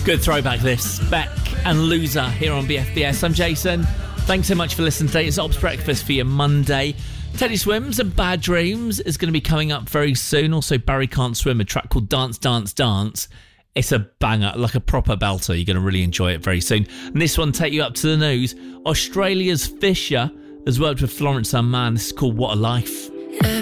Good throwback this. Beck and Loser here on BFBS. I'm Jason. Thanks so much for listening today. It's Ops Breakfast for your Monday. Teddy Swims and Bad Dreams is going to be coming up very soon. Also, Barry Can't Swim, a track called Dance, Dance, Dance. It's a banger, like a proper belter. You're going to really enjoy it very soon. And this one take you up to the news. Australia's Fisher has worked with Florence and Mann. This is called What a Life.